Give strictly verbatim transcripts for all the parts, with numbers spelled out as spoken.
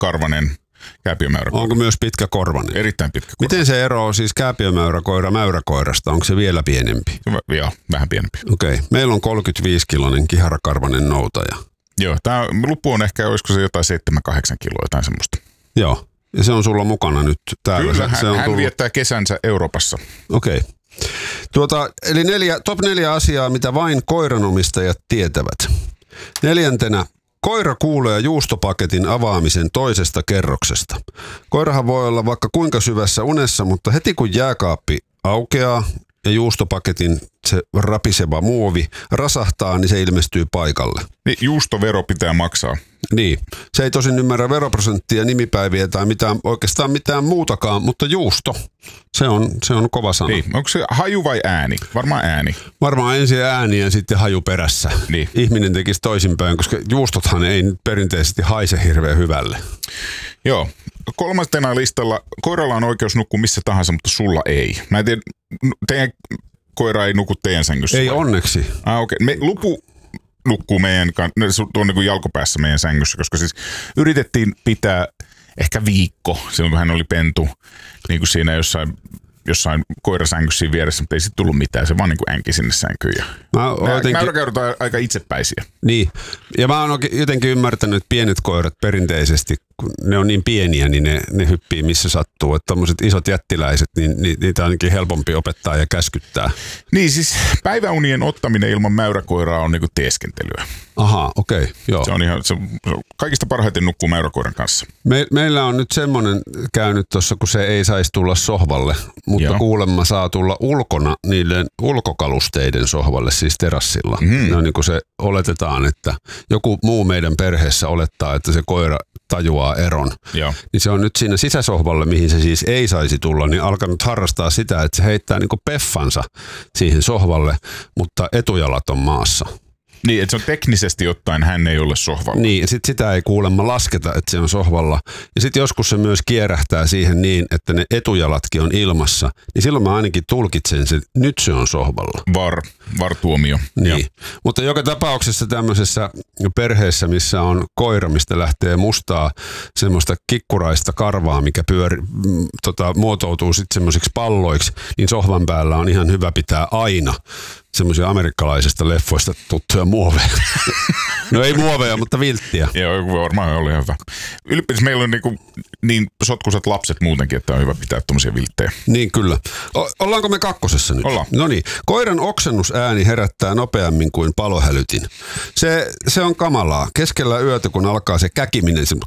karvanen kääpiömäyräkoira. Onko myös pitkäkorvainen? Erittäin pitkä korva. Miten se eroaa siis kääpiömäyräkoira mäyräkoirasta? Onko se vielä pienempi? Joo, vähän pienempi. Okei. Okay. Meillä on kolmekymmentäviisikiloinen kiharakarvanen noutaja. Joo, tämä lupu on ehkä, olisiko se jotain seitsemän kahdeksan kiloa, jotain semmoista. Joo, ja se on sulla mukana nyt täällä. Kyllä, se, hän, se on hän tullut... viettää kesänsä Euroopassa. Okei. Okay. Tuota, eli neljä, top neljä asiaa, mitä vain koiranomistajat tietävät. Neljäntenä, koira kuulee juustopaketin avaamisen toisesta kerroksesta. Koirahan voi olla vaikka kuinka syvässä unessa, mutta heti kun jääkaappi aukeaa ja juustopaketin se rapiseva muovi rasahtaa, niin se ilmestyy paikalle. Niin, juustovero pitää maksaa. Niin. Se ei tosin ymmärrä veroprosenttia, nimipäiviä tai mitään, oikeastaan mitään muutakaan, mutta juusto, se on, se on kova sana. Niin. Onko se haju vai ääni? Varmaan ääni. Varmaan ensin ääni ja sitten haju perässä. Niin. Ihminen tekisi toisinpäin, koska juustothan ei perinteisesti haise hirveän hyvälle. Joo. Kolmantena listalla, koiralla on oikeus nukkua missä tahansa, mutta sulla ei. Mä en tiedä, teidän koira ei nuku teidän sängyssä. Ei vai? Onneksi. Ah, okei. Okay. Me, lupu nukkuu meidän, tuon niin kuin jalkopäässä meidän sängyssä, koska siis yritettiin pitää ehkä viikko, silloin kun hän oli pentu, niin kuin siinä jossain, jossain koirasängyssä siinä vieressä, mutta ei sitten tullut mitään, se vaan niin kuin änki sinne sänkyyn. Mä jotenkin... Mäyräkäyrät on aika itsepäisiä. Niin, ja mä oon jotenkin ymmärtänyt, että pienet koirat perinteisesti, kun ne on niin pieniä, niin ne, ne hyppii missä sattuu. Että tommoset isot jättiläiset, niin niitä on ainakin helpompi opettaa ja käskyttää. Niin siis päiväunien ottaminen ilman mäyräkoiraa on niinku teeskentelyä. Aha, okei, okay, joo. Se on ihan, se, se kaikista parhaiten nukkuu mäyräkoiran kanssa. Me, meillä on nyt semmoinen käynyt tuossa, kun se ei saisi tulla sohvalle, mutta joo. Kuulemma saa tulla ulkona niiden ulkokalusteiden sohvalle, siis terassilla. Mm. No niin kuin se oletetaan, että joku muu meidän perheessä olettaa, että se koira tajuaa eron. Joo. Niin se on nyt siinä sisäsohvalle, mihin se siis ei saisi tulla, niin alkanut harrastaa sitä, että se heittää niin kuin peffansa siihen sohvalle, mutta etujalat on maassa. Niin, että se on teknisesti ottaen hän ei ole sohvalla. Niin, ja sitten sitä ei kuulemma lasketa, että se on sohvalla. Ja sitten joskus se myös kierähtää siihen niin, että ne etujalatkin on ilmassa. Niin silloin mä ainakin tulkitsen sen, että nyt se on sohvalla. Var, var-tuomio. Niin, ja. Mutta joka tapauksessa tämmöisessä perheessä, missä on koira, mistä lähtee mustaa semmoista kikkuraista karvaa, mikä pyöri, tota, muotoutuu sitten semmoisiksi palloiksi, niin sohvan päällä on ihan hyvä pitää aina semmoisia amerikkalaisista leffoista tuttuja muoveja. No ei muoveja, mutta vilttiä. Joo, varmaan oli hyvä. Ylipäätään meillä on niin, kuin, niin sotkuisat lapset muutenkin, että on hyvä pitää tommosia vilttejä. Niin kyllä. O- ollaanko me kakkosessa nyt? Ollaan. No niin. Koiran oksennusääni herättää nopeammin kuin palohälytin. Se, se on kamalaa. Keskellä yötä, kun alkaa se käkiminen, se...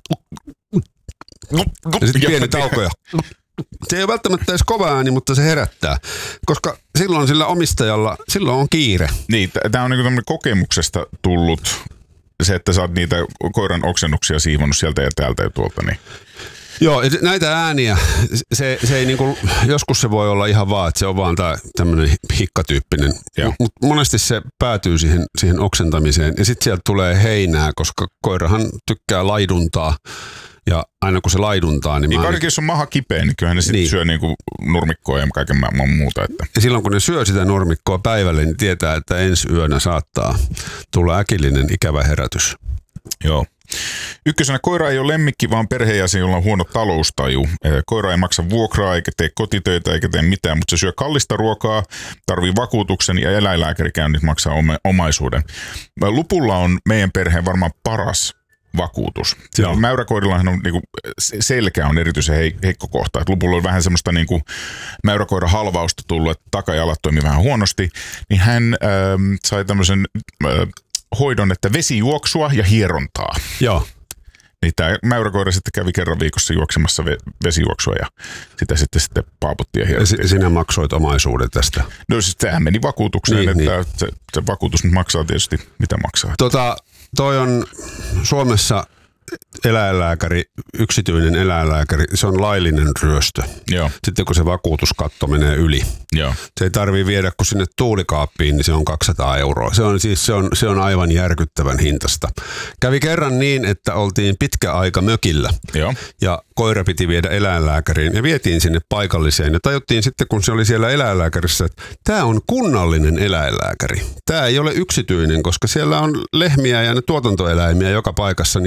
ja sitten pieni taukoja. Se ei ole välttämättä edes kova ääni, mutta se herättää, koska silloin sillä omistajalla, silloin on kiire. Niin, tämä on niin kuin kokemuksesta tullut se, että sä oot niitä koiran oksennuksia siivonnut sieltä ja täältä ja tuolta. Niin. Joo, näitä ääniä, se, se ei niinku, joskus se voi olla ihan vaan, että se on vaan tämmöinen hikkatyyppinen, mutta monesti se päätyy siihen, siihen oksentamiseen ja sitten sieltä tulee heinää, koska koirahan tykkää laiduntaa. Ja aina kun se laiduntaa, niin... Niin ainakin jos on maha kipeä, niin kyllähän ne sitten niin. syö niinku nurmikkoa ja kaiken maailman muuta. Että. Ja silloin kun ne syö sitä nurmikkoa päivälle, niin tietää, että ensi yönä saattaa tulla äkillinen ikävä herätys. Joo. Ykkösenä koira ei ole lemmikki, vaan perheenjäsen, jolla on huono taloustaju. Koira ei maksa vuokraa, eikä tee kotitöitä, eikä tee mitään, mutta se syö kallista ruokaa, tarvii vakuutuksen ja eläinlääkärikäynnit maksaa omaisuuden. Lupulla on meidän perheen varmaan paras vakuutus. Mäyräkoirillahan on niinku, selkä on erityisen heikko kohta. Et lupulla on vähän semmoista niinku, mäyräkoiran halvausta tullut, että takajalat toimii vähän huonosti. Niin hän ähm, sai tämmöisen äh, hoidon, että vesijuoksua ja hierontaa. Joo. Niin tämä mäyräkoira sitten kävi kerran viikossa juoksemassa ve- vesijuoksua ja sitä sitten, sitten paaputti ja hierontti. Ja sinä maksoit omaisuuden tästä? No siis tämähän meni vakuutukseen, niin, että niin. Se, se vakuutus nyt maksaa tietysti, mitä maksaa. Tota, toi on Suomessa eläinlääkäri, yksityinen eläinlääkäri, se on laillinen ryöstö. Joo. Sitten kun se vakuutuskatto menee yli. Joo. Se ei tarvitse viedä kun sinne tuulikaappiin, niin se on kaksisataa euroa. Se on siis se on, se on aivan järkyttävän hintasta. Kävi kerran niin, että oltiin pitkä aika mökillä. Joo. Ja koira piti viedä eläinlääkäriin ja vietiin sinne paikalliseen. Ja tajuttiin sitten, kun se oli siellä eläinlääkärissä, että tämä on kunnallinen eläinlääkäri. Tämä ei ole yksityinen, koska siellä on lehmiä ja ne tuotantoeläimiä joka paikassa, niin kunta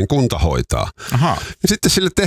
hoitaa. Aha. Ja sitten sille